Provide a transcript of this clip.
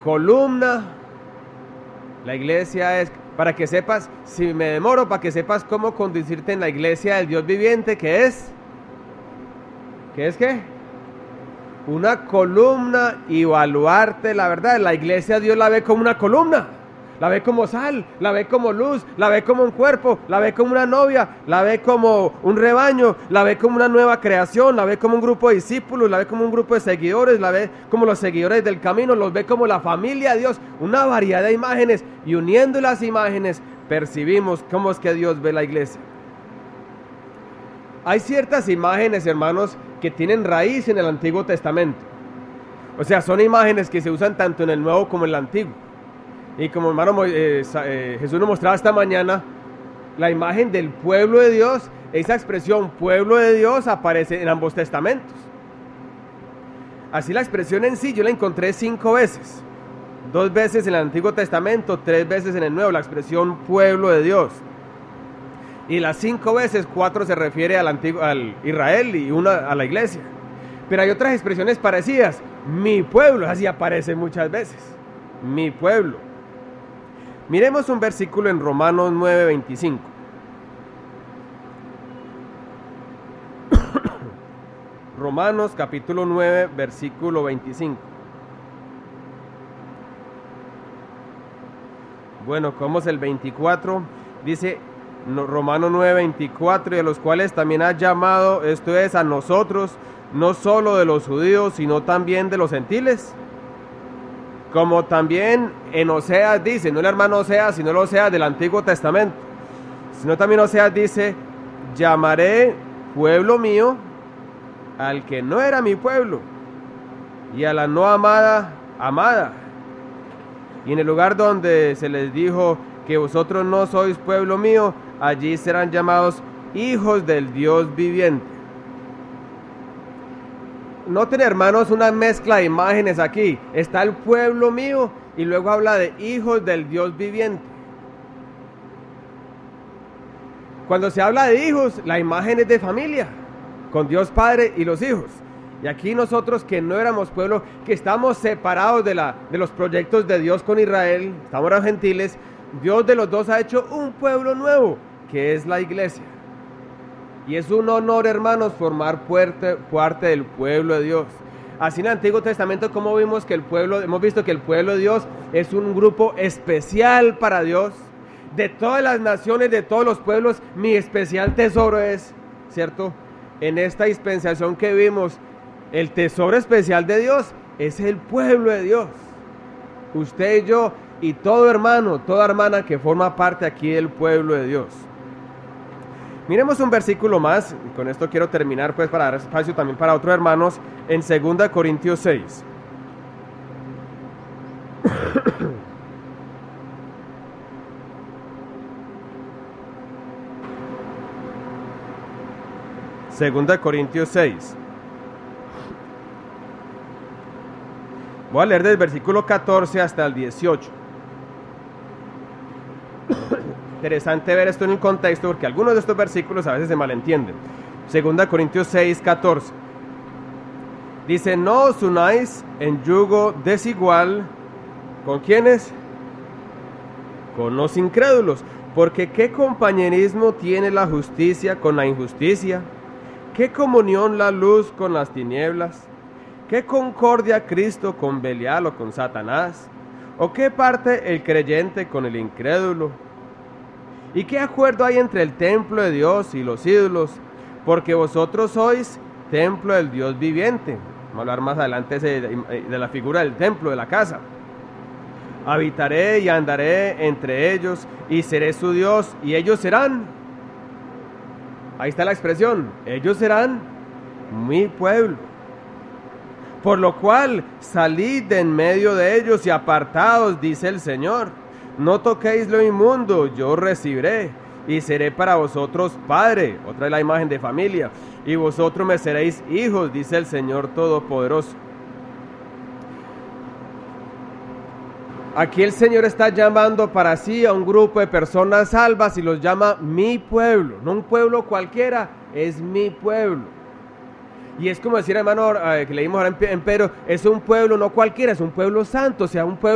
columna. La iglesia es, para que sepas, si me demoro, para que sepas cómo conducirte en la iglesia del Dios viviente, ¿qué es? ¿Qué es qué? Una columna y baluarte, la verdad. La iglesia Dios la ve como una columna, la ve como sal, la ve como luz, la ve como un cuerpo, la ve como una novia, la ve como un rebaño, la ve como una nueva creación, la ve como un grupo de discípulos, la ve como un grupo de seguidores, la ve como los seguidores del camino, los ve como la familia de Dios, una variedad de imágenes, y uniendo las imágenes percibimos cómo es que Dios ve la iglesia. Hay ciertas imágenes, hermanos, que tienen raíz en el Antiguo Testamento. O sea, son imágenes que se usan tanto en el Nuevo como en el Antiguo. Y como hermano Jesús nos mostraba esta mañana, la imagen del pueblo de Dios, esa expresión pueblo de Dios aparece en ambos testamentos. Así la expresión en sí yo la encontré 5 veces. 2 veces en el Antiguo Testamento, 3 veces en el Nuevo, la expresión pueblo de Dios. Y las 5 veces, 4 se refiere al Israel y 1 a la iglesia. Pero hay otras expresiones parecidas. Mi pueblo, así aparece muchas veces. Mi pueblo. Miremos un versículo en Romanos 9:25. Romanos capítulo 9, versículo 25. Bueno, ¿cómo es el 24? Dice Romanos 9:24, y a los cuales también ha llamado, esto es, a nosotros, no solo de los judíos, sino también de los gentiles. Como también en Oseas dice, no el hermano Oseas, sino el Oseas del Antiguo Testamento, sino también Oseas dice, llamaré pueblo mío al que no era mi pueblo, y a la no amada, amada. Y en el lugar donde se les dijo que vosotros no sois pueblo mío, allí serán llamados hijos del Dios viviente. Noten, hermanos, una mezcla de imágenes aquí. Está el pueblo mío y luego habla de hijos del Dios viviente. Cuando se habla de hijos, la imagen es de familia, con Dios Padre y los hijos. Y aquí nosotros que no éramos pueblo, que estamos separados de los proyectos de Dios con Israel, estamos los gentiles, Dios de los dos ha hecho un pueblo nuevo, que es la iglesia. Y es un honor, hermanos, formar parte del pueblo de Dios. Así en el Antiguo Testamento, como hemos visto que el pueblo de Dios es un grupo especial para Dios. De todas las naciones, de todos los pueblos, mi especial tesoro es, ¿cierto? En esta dispensación que vimos, el tesoro especial de Dios es el pueblo de Dios. Usted y yo y todo hermano, toda hermana que forma parte aquí del pueblo de Dios. Miremos un versículo más, y con esto quiero terminar pues para dar espacio también para otros hermanos, en 2 Corintios 6. Segunda Corintios 6. Voy a leer desde el versículo 14 hasta el 18. Interesante ver esto en el contexto porque algunos de estos versículos a veces se malentienden. 2 Corintios 6, 14. Dice, no os unáis en yugo desigual. ¿Con quiénes? Con los incrédulos. Porque ¿qué compañerismo tiene la justicia con la injusticia? ¿Qué comunión la luz con las tinieblas? ¿Qué concordia Cristo con Belial o con Satanás? ¿O qué parte el creyente con el incrédulo? ¿Y qué acuerdo hay entre el templo de Dios y los ídolos? Porque vosotros sois templo del Dios viviente. Vamos a hablar más adelante de la figura del templo, de la casa. Habitaré y andaré entre ellos y seré su Dios y ellos serán. Ahí está la expresión. Ellos serán mi pueblo. Por lo cual salid de en medio de ellos y apartaos, dice el Señor. No toquéis lo inmundo, yo recibiré, y seré para vosotros padre. Otra es la imagen de familia. Y vosotros me seréis hijos, dice el Señor Todopoderoso. Aquí el Señor está llamando para sí a un grupo de personas salvas y los llama mi pueblo. No un pueblo cualquiera, es mi pueblo. Y es como decir, hermano, que leímos ahora en Pedro, es un pueblo no cualquiera, es un pueblo santo, o sea, un pueblo